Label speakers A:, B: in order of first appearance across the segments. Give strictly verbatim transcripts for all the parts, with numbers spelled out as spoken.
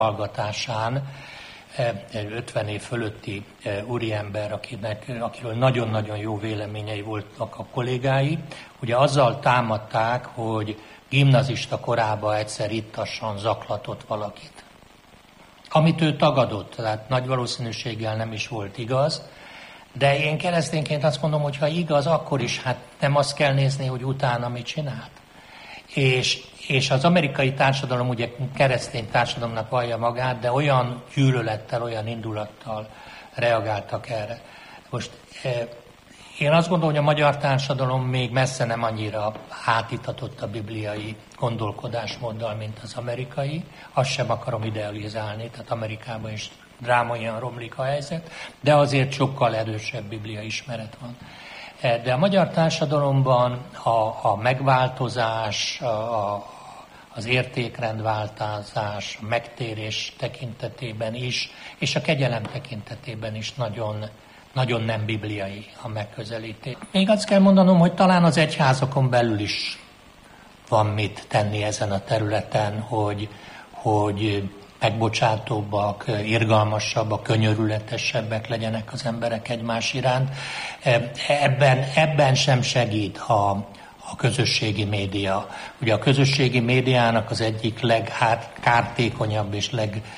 A: hallgatásán egy ötven év fölötti úriember, akinek, akiről nagyon-nagyon jó véleményei voltak a kollégái, ugye azzal támadták, hogy gimnazista korában egyszer ittassan zaklatott valakit. Amit ő tagadott, tehát nagy valószínűséggel nem is volt igaz, de én keresztényként azt mondom, hogy ha igaz, akkor is hát nem azt kell nézni, hogy utána mit csinált. És, és az amerikai társadalom ugye keresztény társadalomnak vallja magát, de olyan gyűlölettel, olyan indulattal reagáltak erre. Most én azt gondolom, hogy a magyar társadalom még messze nem annyira átitatott a bibliai gondolkodásmóddal, mint az amerikai. Azt sem akarom idealizálni, tehát Amerikában is drámaian romlik a helyzet, de azért sokkal erősebb biblia ismeret van. De a magyar társadalomban a, a megváltozás, a, az értékrendváltozás, a megtérés tekintetében is, és a kegyelem tekintetében is nagyon, nagyon nem bibliai a megközelítés. Még azt kell mondanom, hogy talán az egyházakon belül is van mit tenni ezen a területen, hogy, hogy megbocsátóbbak, irgalmasabbak, könyörületesebbek legyenek az emberek egymás iránt. Ebben, ebben sem segít a, a közösségi média. Ugye a közösségi médiának az egyik legkártékonyabb és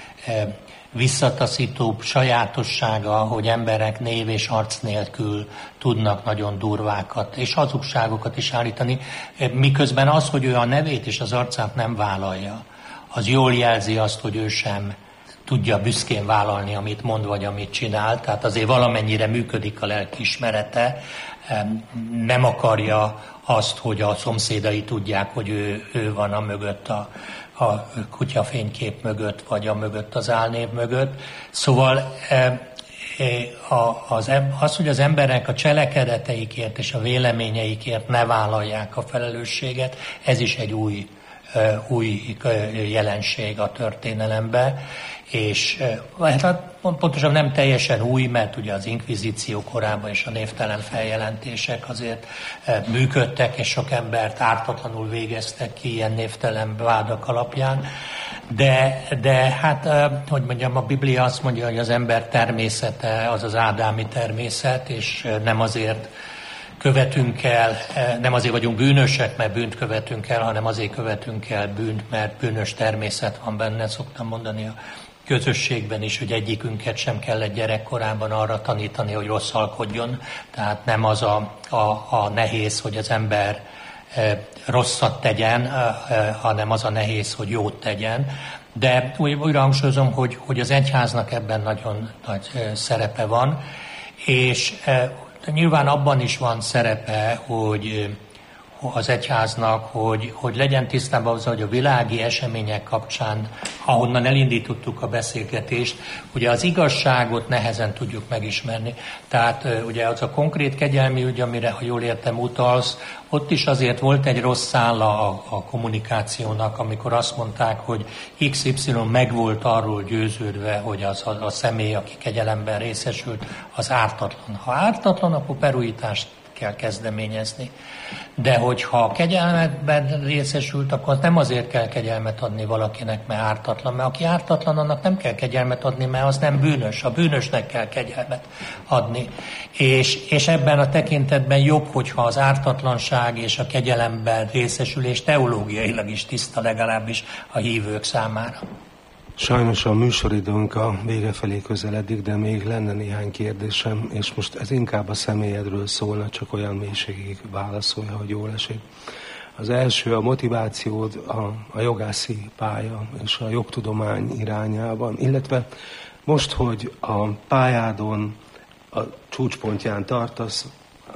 A: legvisszataszítóbb sajátossága, hogy emberek név és arc nélkül tudnak nagyon durvákat és hazugságokat is állítani, miközben az, hogy ő a nevét és az arcát nem vállalja, az jól jelzi azt, hogy ő sem tudja büszkén vállalni, amit mond, vagy amit csinál. Tehát azért valamennyire működik a lelkiismerete. Nem akarja azt, hogy a szomszédai tudják, hogy ő, ő van a mögött, a, a kutyafénykép mögött, vagy a mögött az álnév mögött. Szóval az, az, hogy az emberek a cselekedeteikért és a véleményeikért ne vállalják a felelősséget, ez is egy új új jelenség a történelemben, és hát pontosan nem teljesen új, mert ugye az inkvizíció korában és a névtelen feljelentések azért működtek, és sok embert ártatlanul végeztek ki ilyen névtelen vádak alapján, de, de hát, hogy mondjam, a Biblia azt mondja, hogy az ember természete az az ádámi természet, és nem azért követünk el, nem azért vagyunk bűnösek, mert bűnt követünk el, hanem azért követünk el bűnt, mert bűnös természet van benne. Szoktam mondani a közösségben is, hogy egyikünket sem kellett gyerekkorában arra tanítani, hogy rosszalkodjon. Tehát nem az a, a, a nehéz, hogy az ember rosszat tegyen, hanem az a nehéz, hogy jót tegyen. De újra hangsúlyozom, hogy, hogy az egyháznak ebben nagyon nagy szerepe van, és nyilván abban is van szerepe, hogy az egyháznak, hogy, hogy legyen tisztában azzal, hogy a világi események kapcsán, ahonnan elindítottuk a beszélgetést, ugye az igazságot nehezen tudjuk megismerni. Tehát ugye az a konkrét kegyelmi ügy, amire, ha jól értem, utalsz, ott is azért volt egy rossz szála a, a kommunikációnak, amikor azt mondták, hogy iksz ipszilon meg volt arról győződve, hogy az a, a személy, aki kegyelemben részesült, az ártatlan. Ha ártatlan, akkor perújítást kell kezdeményezni. De hogyha kegyelmetben részesült, akkor nem azért kell kegyelmet adni valakinek, mert ártatlan. Mert aki ártatlan, annak nem kell kegyelmet adni, mert az nem bűnös. A bűnösnek kell kegyelmet adni. És, és ebben a tekintetben jobb, hogyha az ártatlanság és a kegyelemben részesülés teológiailag is tiszta, legalábbis a hívők számára.
B: Sajnos a műsoridőnk a vége felé közeledik, de még lenne néhány kérdésem, és most ez inkább a személyedről szólna, csak olyan mélységig válaszolja, hogy jól esik. Az első a motivációd a, a jogászi pálya és a jogtudomány irányában, illetve most, hogy a pályádon a csúcspontján tartasz,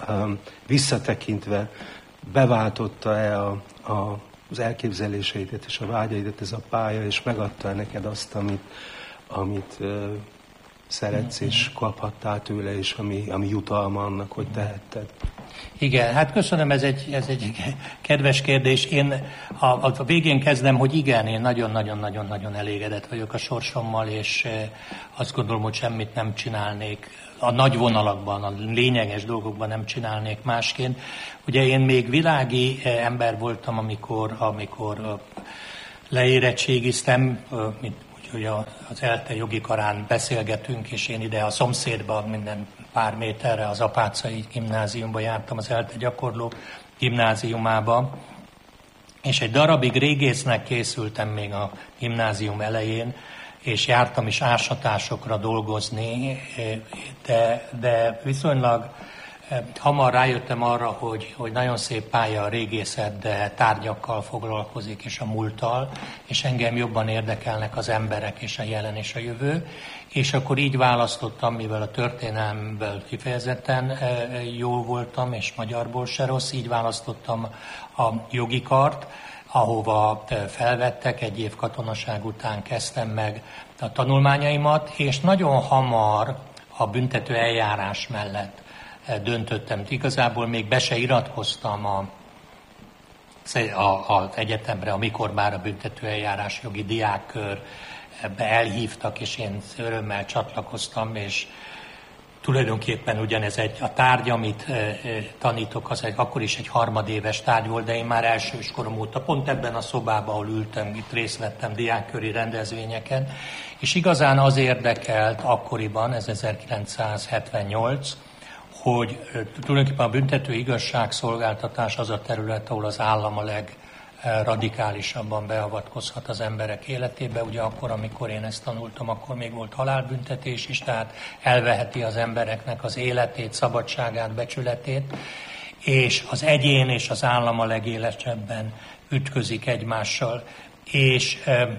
B: visszatekintve beváltotta-e a, a az elképzeléseidet és a vágyaidat ez a pálya, és megadta neked azt, amit, amit uh, szeretsz, és kaphattál tőle, és ami, ami jutalma annak, hogy tehetted.
A: Igen, hát köszönöm, ez egy, ez egy kedves kérdés. Én a, a végén kezdem, hogy igen, én nagyon-nagyon-nagyon-nagyon elégedett vagyok a sorsommal, és azt gondolom, hogy semmit nem csinálnék a nagy vonalakban, a lényeges dolgokban nem csinálnék másként. Ugye én még világi ember voltam, amikor, amikor leérettségiztem, mint hogy az ELTE jogi karán beszélgetünk, és én ide a szomszédban minden pár méterre az Apáczai Gimnáziumba jártam, az ELTE gyakorló gimnáziumába, és egy darabig régésznek készültem még a gimnázium elején, és jártam is ásatásokra dolgozni, de, de viszonylag hamar rájöttem arra, hogy, hogy nagyon szép pálya a régészet, de tárgyakkal foglalkozik, és a múlttal, és engem jobban érdekelnek az emberek, és a jelen, és a jövő. És akkor így választottam, mivel a történelmből kifejezetten jól voltam, és magyarból se rossz, így választottam a jogi kart, ahova felvettek, egy év katonaság után kezdtem meg a tanulmányaimat, és nagyon hamar a büntető eljárás mellett döntöttem. Igazából még be se iratkoztam a, a, az egyetemre, amikor már a büntető eljárás jogi diákkörbe elhívtak, és én örömmel csatlakoztam, és tulajdonképpen ugyanez egy, a tárgy, amit e, e, tanítok, az egy, akkor is egy harmadéves tárgy volt, de én már elsőskorom óta, pont ebben a szobában, ahol ültem, itt részt vettem diákköri rendezvényeken, és igazán az érdekelt akkoriban, ez ezerkilencszázhetvennyolc, hogy e, tulajdonképpen a büntető igazságszolgáltatás az a terület, ahol az állam a legradikálisabban beavatkozhat az emberek életébe. Ugye akkor, amikor én ezt tanultam, akkor még volt halálbüntetés is, tehát elveheti az embereknek az életét, szabadságát, becsületét, és az egyén és az állam a legélesebben ütközik egymással. És e,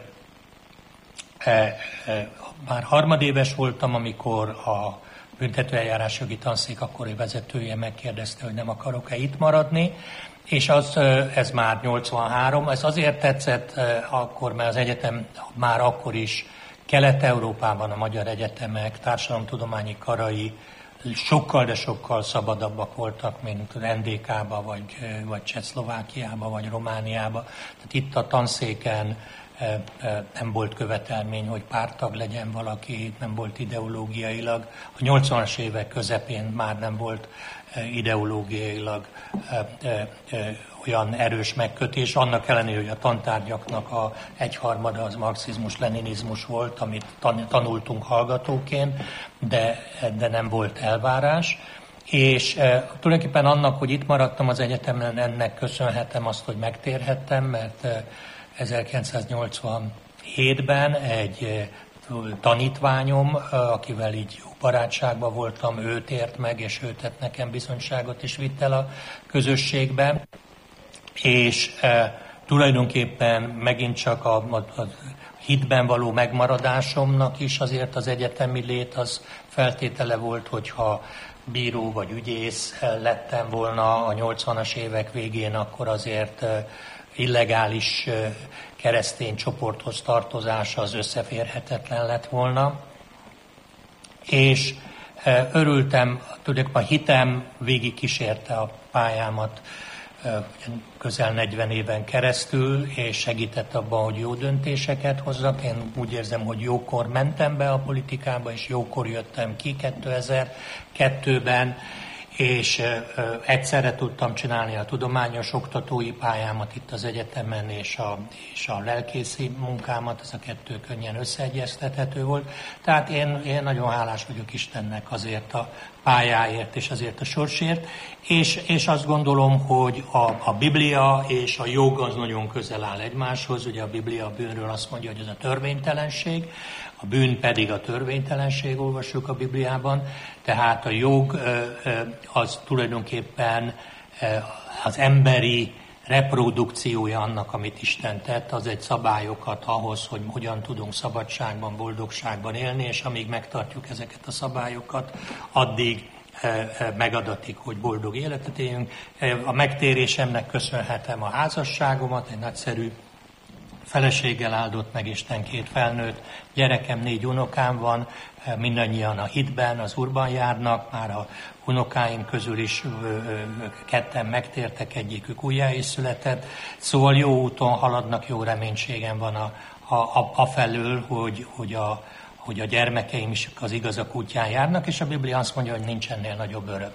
A: e, e, már harmadéves voltam, amikor a büntetőeljárás jogi tanszék akkori vezetője megkérdezte, hogy nem akarok-e itt maradni, és az, ez már nyolcvanhárom, ez azért tetszett akkor, mert az egyetem már akkor is Kelet-Európában a magyar egyetemek, társadalomtudományi karai sokkal, de sokkal szabadabbak voltak, mint en dé ká-ba, vagy, vagy Csehszlovákiába, vagy Romániába. Tehát itt a tanszéken nem volt követelmény, hogy párttag legyen valaki, nem volt ideológiailag. A nyolcvanas évek közepén már nem volt ideológiailag olyan erős megkötés, annak ellenére, hogy a tantárgyaknak a egyharmada az marxizmus-leninizmus volt, amit tanultunk hallgatóként, de, de nem volt elvárás. És e, tulajdonképpen annak, hogy itt maradtam az egyetemen, ennek köszönhetem azt, hogy megtérhettem, mert e, ezerkilencszáznyolcvanhétben egy e, tanítványom, e, akivel így barátságban voltam, ő tért meg, és ő tett nekem bizonyságot, és vitt el a közösségbe. És e, tulajdonképpen megint csak a, a, a hitben való megmaradásomnak is azért az egyetemi lét az feltétele volt, hogyha bíró vagy ügyész lettem volna a nyolcvanas évek végén, akkor azért illegális keresztény csoporthoz tartozása az összeférhetetlen lett volna. És örültem, tudjuk, a hitem végig kísérte a pályámat közel negyven éven keresztül, és segített abban, hogy jó döntéseket hozzak. Én úgy érzem, hogy jókor mentem be a politikába, és jókor jöttem ki kétezer-kettőben, és egyszerre tudtam csinálni a tudományos oktatói pályámat itt az egyetemen, és a, és a lelkészi munkámat, ez a kettő könnyen összeegyeztethető volt. Tehát én, én nagyon hálás vagyok Istennek azért a pályáért és azért a sorsért, és, és azt gondolom, hogy a, a Biblia és a jog az nagyon közel áll egymáshoz. Ugye a Biblia a bűnről azt mondja, hogy ez a törvénytelenség, a bűn pedig a törvénytelenség, olvassuk a Bibliában, tehát a jog az tulajdonképpen az emberi reprodukciója annak, amit Isten tett, az egy szabályokat ahhoz, hogy hogyan tudunk szabadságban, boldogságban élni, és amíg megtartjuk ezeket a szabályokat, addig megadatik, hogy boldog életet éljünk. A megtérésemnek köszönhetem a házasságomat, egy nagyszerű feleséggel áldott meg Isten, két felnőtt gyerekem, négy unokám van, mindannyian a hitben, az Úrban járnak, már a unokáim közül is ketten megtértek, egyikük újjá is született, szóval jó úton haladnak, jó reménységem van a, a, a felől, hogy, hogy, a, hogy a gyermekeim is az igazak útján járnak, és a Biblia azt mondja, hogy nincs ennél nagyobb öröm.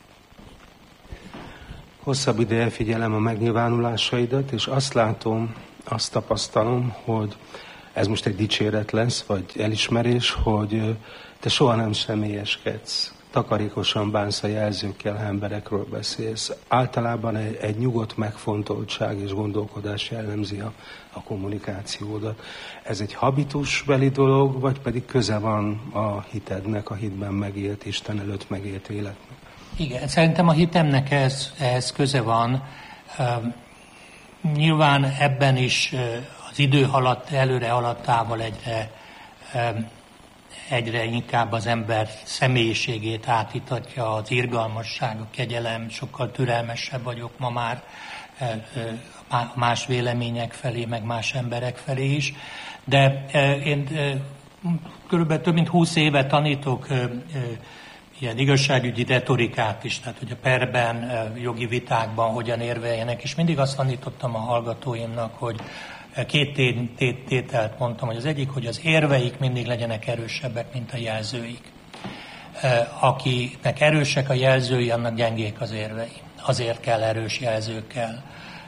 B: Hosszabb ideje figyelem a megnyilvánulásaidat, és azt látom, azt tapasztalom, hogy ez most egy dicséret lesz, vagy elismerés, hogy te soha nem személyeskedsz, takarékosan bánsz a jelzőkkel, ha emberekről beszélsz. Általában egy, egy nyugodt megfontoltság és gondolkodás jellemzi a, a kommunikációdat. Ez egy habitusbeli dolog, vagy pedig köze van a hitednek, a hitben megélt, Isten előtt megélt életnek?
A: Igen, szerintem a hitemnek ez, ehhez köze van. Nyilván ebben is az idő haladt, előre haladtával egyre, egyre inkább az ember személyiségét átítatja, az irgalmasság, a kegyelem, sokkal türelmesebb vagyok ma már más vélemények felé, meg más emberek felé is. De én körülbelül több mint húsz éve tanítok ilyen igazságügyi retorikát is, tehát hogy a perben, jogi vitákban hogyan érveljenek, és mindig azt tanítottam a hallgatóimnak, hogy két tételt mondtam, hogy az egyik, hogy az érveik mindig legyenek erősebbek, mint a jelzőik. Akinek erősek a jelzői, annak gyengék az érvei. Azért kell erős jelzőkkel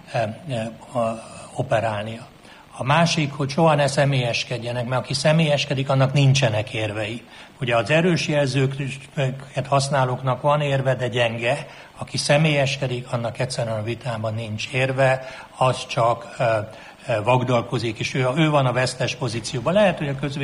A: operálnia. A másik, hogy soha ne személyeskedjenek, mert aki személyeskedik, annak nincsenek érvei. Ugye az erős jelzőket használóknak van érve, de gyenge. Aki személyeskedik, annak egyszerűen a vitában nincs érve, az csak vagdalkozik, és ő, ő van a vesztes pozícióban. Lehet, hogy a közvélemény